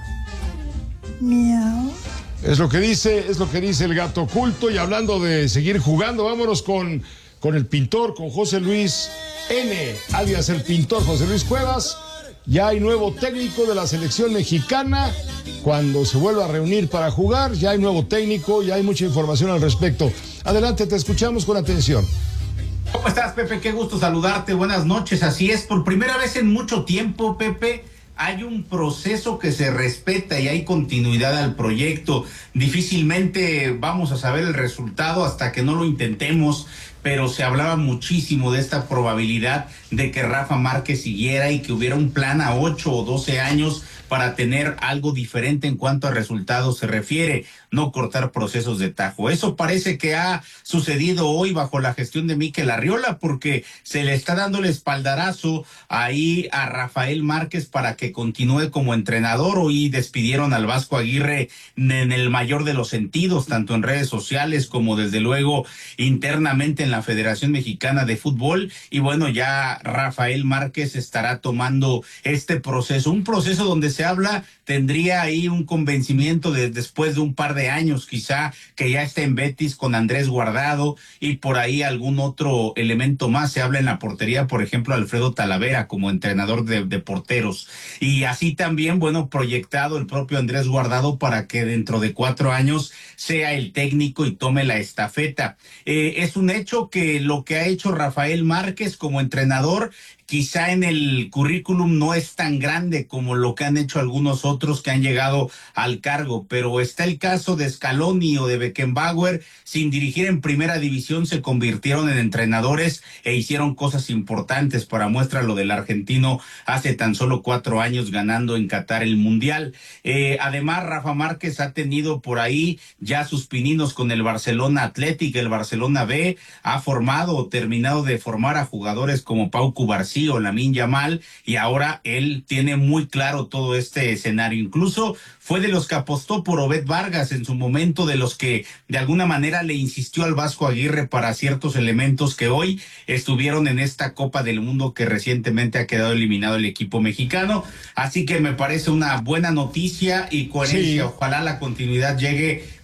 Miau. Es lo que dice, es lo que dice el gato oculto. Y hablando de seguir jugando, vámonos con, con el pintor, con José Luis N., alias el pintor José Luis Cuevas. Ya hay nuevo técnico de la selección mexicana. Cuando se vuelva a reunir para jugar, ya hay nuevo técnico, ya hay mucha información al respecto. Adelante, te escuchamos con atención. ¿Cómo estás, Pepe? Qué gusto saludarte. Buenas noches. Así es, por primera vez en mucho tiempo, Pepe, hay un proceso que se respeta y hay continuidad al proyecto. Difícilmente vamos a saber el resultado hasta que no lo intentemos, pero se hablaba muchísimo de esta probabilidad de que Rafa Márquez siguiera y que hubiera un plan a ocho o doce años para tener algo diferente en cuanto a resultados se refiere, no cortar procesos de tajo. Eso parece que ha sucedido hoy bajo la gestión de Mikel Arriola, porque se le está dando el espaldarazo ahí a Rafael Márquez para que continúe como entrenador. Hoy despidieron al Vasco Aguirre en el mayor de los sentidos, tanto en redes sociales como desde luego internamente en la Federación Mexicana de Fútbol. Y bueno, ya Rafael Márquez estará tomando este proceso, un proceso donde se habla, tendría ahí un convencimiento de después de un par de años quizá, que ya está en Betis con Andrés Guardado y por ahí algún otro elemento más. Se habla en la portería, por ejemplo, Alfredo Talavera como entrenador de, de porteros. Y así también, bueno, proyectado el propio Andrés Guardado para que dentro de cuatro años sea el técnico y tome la estafeta. Eh, es un hecho que lo que ha hecho Rafael Márquez como entrenador quizá en el currículum no es tan grande como lo que han hecho algunos otros que han llegado al cargo, pero está el caso de Scaloni o de Beckenbauer. Sin dirigir en primera división se convirtieron en entrenadores e hicieron cosas importantes. Para muestra lo del argentino hace tan solo cuatro años ganando en Qatar el Mundial. Eh, además, Rafa Márquez ha tenido por ahí ya sus pininos con el Barcelona Athletic, el Barcelona B, ha formado o terminado de formar a jugadores como Pau Cubarsí o Lamine Yamal, y ahora él tiene muy claro todo este escenario. Incluso fue de los que apostó por Obed Vargas en su momento, de los que de alguna manera le insistió al Vasco Aguirre para ciertos elementos que hoy estuvieron en esta Copa del Mundo que recientemente ha quedado eliminado el equipo mexicano. Así que me parece una buena noticia y coherencia. Sí. Ojalá la continuidad llegue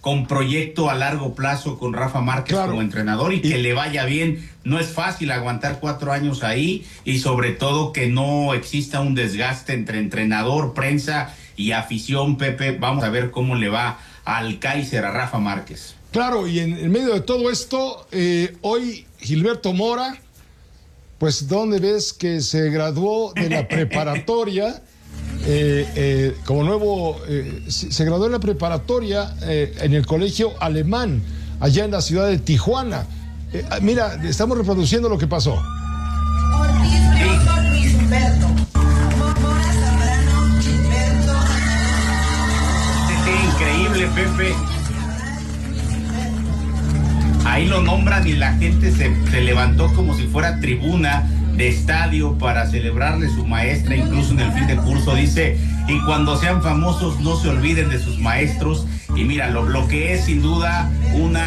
con proyecto a largo plazo con Rafa Márquez claro. como entrenador y, y que le vaya bien. No es fácil aguantar cuatro años ahí y sobre todo que no exista un desgaste entre entrenador, prensa y afición, Pepe. Vamos a ver cómo le va al Kaiser, a Rafa Márquez. Claro, y en, en medio de todo esto, eh, hoy Gilberto Mora, pues ¿dónde ves que se graduó de la preparatoria? Eh, eh, como nuevo, eh, se graduó en la preparatoria eh, en el colegio alemán, allá en la ciudad de Tijuana. Eh, mira, estamos reproduciendo lo que pasó. Increíble, Pepe. Ahí lo nombran y la gente se, se levantó como si fuera tribuna de estadio para celebrarle su maestra, incluso en el fin de curso dice, y cuando sean famosos no se olviden de sus maestros. Y mira, lo, lo que es sin duda una